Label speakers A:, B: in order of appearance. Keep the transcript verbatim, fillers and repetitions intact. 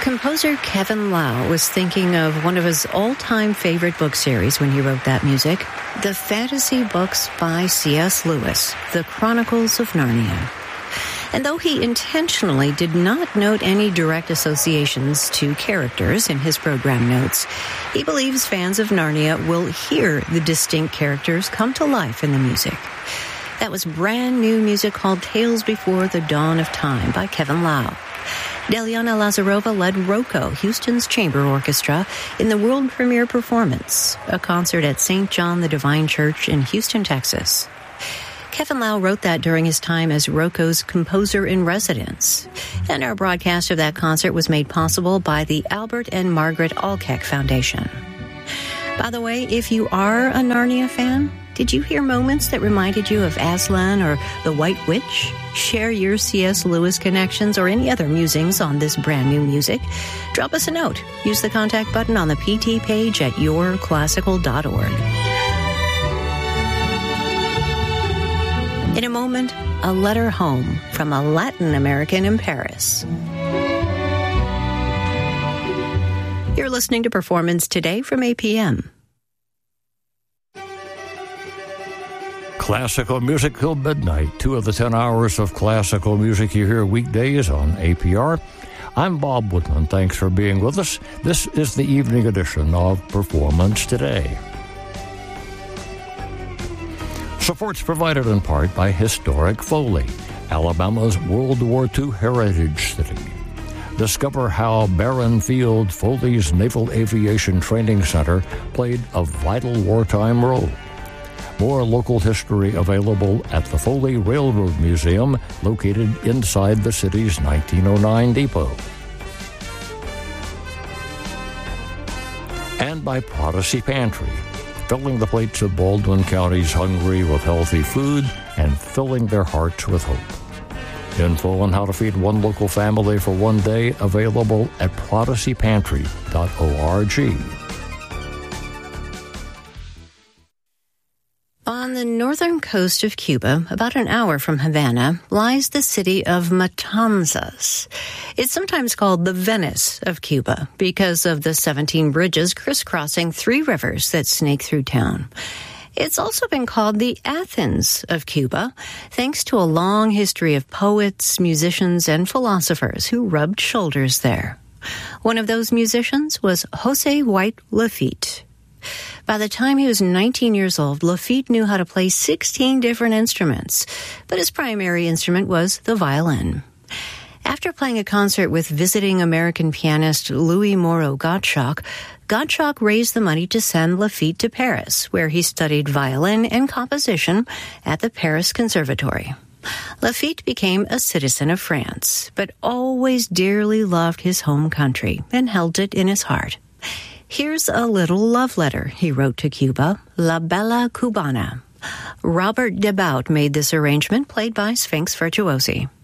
A: Composer Kevin Lau was thinking of one of his all-time favorite book series when he wrote that music, the fantasy books by C S Lewis, The Chronicles of Narnia. And though he intentionally did not note any direct associations to characters in his program notes, he believes fans of Narnia will hear the distinct characters come to life in the music. That was brand new music called Tales Before the Dawn of Time by Kevin Lau. Deliana Lazarova led Rocco, Houston's chamber orchestra, in the world premiere performance, a concert at Saint John the Divine Church in Houston, Texas. Kevin Lau wrote that during his time as Rocco's composer-in-residence, and our broadcast of that concert was made possible by the Albert and Margaret Alkeck Foundation. By the way, if you are a Narnia fan, did you hear moments that reminded you of Aslan or The White Witch? Share your C S Lewis connections or any other musings on this brand new music. Drop us a note. Use the contact button on the P T page at your classical dot org. In a moment, a letter home from a Latin American in Paris. You're listening to Performance Today from A P M.
B: Classical music till midnight, two of the ten hours of classical music you hear weekdays on A P R. I'm Bob Woodman. Thanks for being with us. This is the evening edition of Performance Today. Support's provided in part by Historic Foley, Alabama's World War Two heritage city. Discover how Barron Field Foley's Naval Aviation Training Center played a vital wartime role. More local history available at the Foley Railroad Museum, located inside the city's nineteen oh nine depot. And by Prodigy Pantry, filling the plates of Baldwin County's hungry with healthy food and filling their hearts with hope. Info on how to feed one local family for one day available at prodigy pantry dot org.
A: On the northern coast of Cuba, about an hour from Havana, lies the city of Matanzas. It's sometimes called the Venice of Cuba because of the seventeen bridges crisscrossing three rivers that snake through town. It's also been called the Athens of Cuba, thanks to a long history of poets, musicians, and philosophers who rubbed shoulders there. One of those musicians was Jose White Lafitte. By the time he was nineteen years old, Lafitte knew how to play sixteen different instruments, but his primary instrument was the violin. After playing a concert with visiting American pianist Louis Moreau Gottschalk, Gottschalk raised the money to send Lafitte to Paris, where he studied violin and composition at the Paris Conservatory. Lafitte became a citizen of France, but always dearly loved his home country and held it in his heart. Here's a little love letter he wrote to Cuba, La Bella Cubana. Robert Debaut made this arrangement, played by Sphinx Virtuosi.